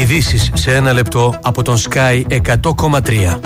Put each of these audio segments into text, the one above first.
Ειδήσεις σε ένα λεπτό από τον Sky 100,3.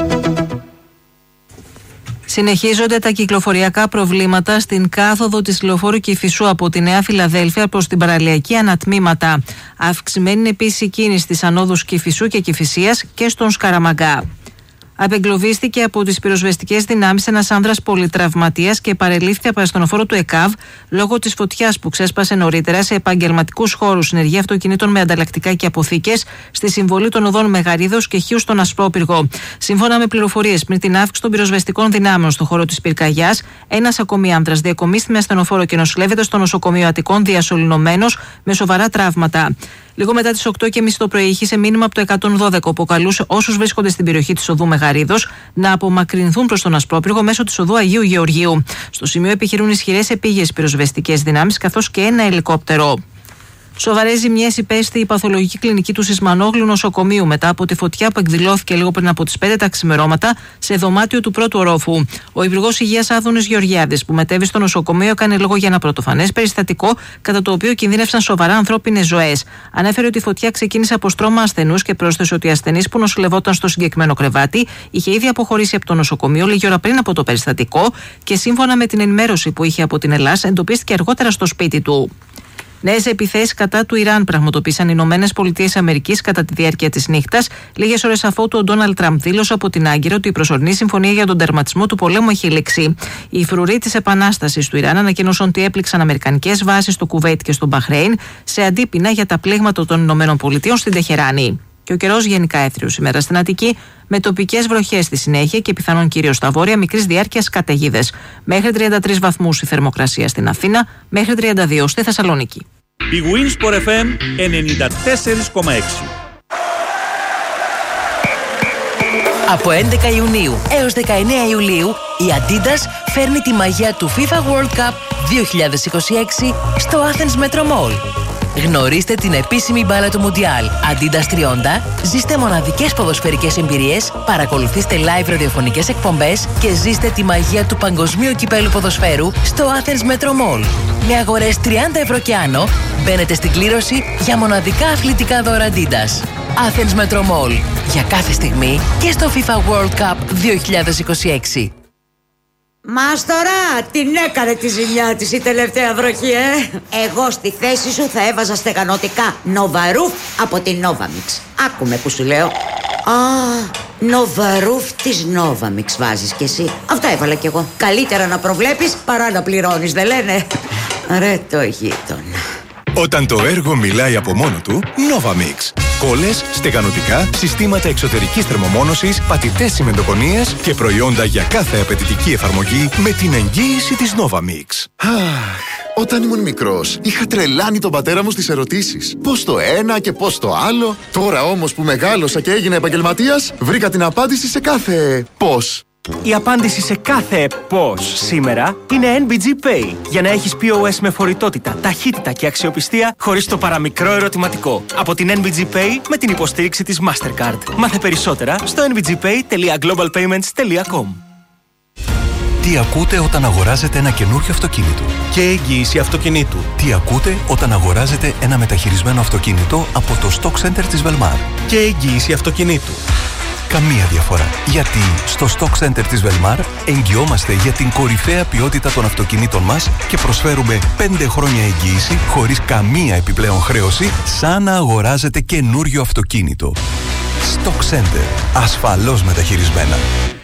Συνεχίζονται τα κυκλοφοριακά προβλήματα στην κάθοδο της λεωφόρου Κηφισού από τη Νέα Φιλαδέλφια προς την παραλιακή ανατμήματα. Αυξημένη είναι επίσης η κίνηση στις ανόδους Κηφισού και Κηφισίας και στον Σκαραμαγκά. Απεγκλωβίστηκε από τις πυροσβεστικές δυνάμεις ένας άνδρας πολυτραυματίας και παρελήφθη από αστυνοφόρο του ΕΚΑΒ λόγω της φωτιάς που ξέσπασε νωρίτερα σε επαγγελματικούς χώρους συνεργεία αυτοκινήτων με ανταλλακτικά και αποθήκες στη συμβολή των οδών Μεγαρίδος και Χίου στον Ασπρόπυργο. Σύμφωνα με πληροφορίες, πριν την αύξηση των πυροσβεστικών δυνάμεων στον χώρο της πυρκαγιάς, ένας ακόμη άνδρας διακομίστη με ασθενοφόρο και νοσηλεύεται στο νοσοκομείο Αττικών διασωληνωμένος με σοβαρά τραύματα. Λίγο μετά τις 8:30 το πρωί είχε μήνυμα από το 112 που καλούσε όσους βρίσκονται στην περιοχή της οδού Μεγαρίδος να απομακρυνθούν προς τον Ασπρόπυργο μέσω της οδού Αγίου Γεωργίου. Στο σημείο επιχειρούν ισχυρές επίγειες πυροσβεστικές δυνάμεις καθώς και ένα ελικόπτερο. Σοβαρές ζημιές υπέστη η παθολογική κλινική του Σισμανόγλου νοσοκομείου μετά από τη φωτιά που εκδηλώθηκε λίγο πριν από τις 5 τα ξημερώματα σε δωμάτιο του πρώτου ορόφου. Ο Υπουργός Υγείας Άδωνης Γεωργιάδης, που μετέβη στο νοσοκομείο, έκανε λόγο για ένα πρωτοφανές περιστατικό κατά το οποίο κινδύνευσαν σοβαρά ανθρώπινες ζωές. Ανέφερε ότι η φωτιά ξεκίνησε από στρώμα ασθενούς και πρόσθεσε ότι ασθενής που νοσηλευόταν στο συγκεκριμένο κρεβάτι είχε ήδη αποχωρήσει από το νοσοκομείο λίγη ώρα πριν από το περιστατικό και σύμφωνα με την ενημέρωση που είχε από την Ελλάδα εντοπίστηκε αργότερα στο σπίτι του. Νέες επιθέσεις κατά του Ιράν πραγματοποίησαν οι Ηνωμένες Πολιτείες Αμερικής κατά τη διάρκεια της νύχτας, λίγες ώρες αφότου ο Ντόναλντ Τραμπ δήλωσε από την Άγκυρα ότι η προσωρινή συμφωνία για τον τερματισμό του πολέμου έχει λήξει. Οι φρουροί της επανάστασης του Ιράν ανακοίνωσαν ότι έπληξαν αμερικανικές βάσεις στο Κουβέιτ και στο Μπαχρέιν σε αντίπεινα για τα πλήγματα των Ηνωμένων Πολιτείων στην Τεχεράνη. Και ο καιρός γενικά έθριος σήμερα στην Αττική, με τοπικές βροχές στη συνέχεια και πιθανόν κυρίως στα βόρεια μικρής διάρκειας καταιγίδες. Μέχρι 33 βαθμούς η θερμοκρασία στην Αθήνα, μέχρι 32 στη Θεσσαλονίκη. Η Winsport FM 94,6. Από 11 Ιουνίου έως 19 Ιουλίου, η Adidas φέρνει τη μαγεία του FIFA World Cup 2026 στο Athens Metro Mall. Γνωρίστε την επίσημη μπάλα του Μουντιάλ Adidas 30, ζήστε μοναδικές ποδοσφαιρικές εμπειρίες, παρακολουθήστε live ραδιοφωνικές εκπομπές και ζήστε τη μαγεία του παγκοσμίου κυπέλου ποδοσφαίρου στο Athens Metro Mall. Με αγορές 30 ευρώ και άνω, μπαίνετε στην κλήρωση για μοναδικά αθλητικά δώρα Adidas. Athens Metro Mall. Για κάθε στιγμή και στο FIFA World Cup 2026. Μάστορα, την έκανε τη ζημιά της η τελευταία βροχή, Εγώ στη θέση σου θα έβαζα στεγανοτικά Νοβαρούφ από την Novamix. Άκουμε που σου λέω. Νοβαρούφ της Novamix βάζεις κι εσύ. Αυτά έβαλα κι εγώ. Καλύτερα να προβλέπεις παρά να πληρώνεις, δεν λένε? Ρε το γείτονα. Όταν το έργο μιλάει από μόνο του, Novamix. Κόλλες, στεγανοτικά, συστήματα εξωτερικής θερμομόνωσης, πατητές τσιμεντοκονίες και προϊόντα για κάθε απαιτητική εφαρμογή με την εγγύηση της Novamix. Όταν ήμουν μικρός, είχα τρελάνει τον πατέρα μου στις ερωτήσεις. Πώς το ένα και πώς το άλλο. Τώρα όμως που μεγάλωσα και έγινα επαγγελματίας, βρήκα την απάντηση σε κάθε πώς. Η απάντηση σε κάθε πώς σήμερα είναι NBG Pay. Για να έχεις POS με φορητότητα, ταχύτητα και αξιοπιστία χωρίς το παραμικρό ερωτηματικό. Από την NBG Pay με την υποστήριξη της Mastercard. Μάθε περισσότερα στο nbgpay.globalpayments.com. Τι ακούτε όταν αγοράζετε ένα καινούριο αυτοκίνητο? Και εγγύηση αυτοκινήτου. Τι ακούτε όταν αγοράζετε ένα μεταχειρισμένο αυτοκίνητο από το Stock Center της Velmar? Και εγγύηση αυτοκινήτου. Καμία διαφορά. Γιατί στο Stock Center της Velmar εγγυόμαστε για την κορυφαία ποιότητα των αυτοκινήτων μας και προσφέρουμε 5 χρόνια εγγύηση χωρίς καμία επιπλέον χρέωση, σαν να αγοράζετε καινούριο αυτοκίνητο. Stock Center. Ασφαλώς μεταχειρισμένα.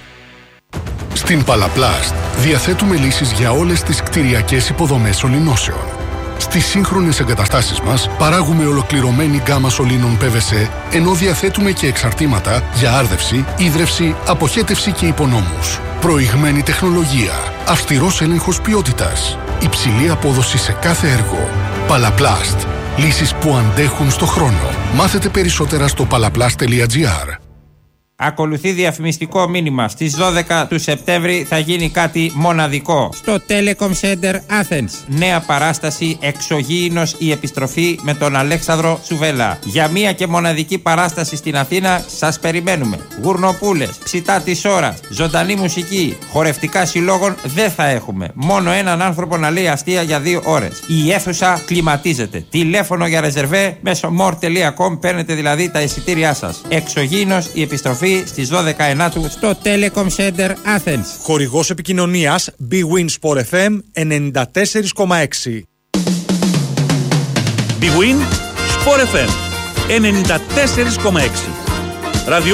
Στην Παλαπλάστ διαθέτουμε λύσεις για όλες τις κτηριακές υποδομές σωληνώσεων. Στις σύγχρονες εγκαταστάσεις μας παράγουμε ολοκληρωμένη γκάμα σωλήνων PVC, ενώ διαθέτουμε και εξαρτήματα για άρδευση, ίδρυυση, αποχέτευση και υπονόμους. Προηγμένη τεχνολογία, αυστηρός έλεγχος ποιότητας, υψηλή απόδοση σε κάθε έργο. Παλαπλάστ. Λύσεις που αντέχουν στο χρόνο. Μάθετε περισσότερα στο palaplast.gr. Ακολουθεί διαφημιστικό μήνυμα. Στις 12 του Σεπτέμβρη θα γίνει κάτι μοναδικό στο Telecom Center Athens. Νέα παράσταση Εξωγήινος η επιστροφή με τον Αλέξανδρο Σουβέλα. Για μία και μοναδική παράσταση στην Αθήνα σας περιμένουμε. Γουρνοπούλες, ψητά της ώρας, ζωντανή μουσική, χορευτικά συλλόγων δεν θα έχουμε. Μόνο έναν άνθρωπο να λέει αστεία για 2 ώρες. Η αίθουσα κλιματίζεται. Τηλέφωνο για ρεζερβέ μέσω more.com, παίρνετε δηλαδή τα εισιτήριά σας. Εξωγήινος η επιστροφή στις 12 Ενάτου στο Telecom Center Athens. Χορηγός επικοινωνίας Big Win Sport FM 94,6. Big Win Sport FM 94,6.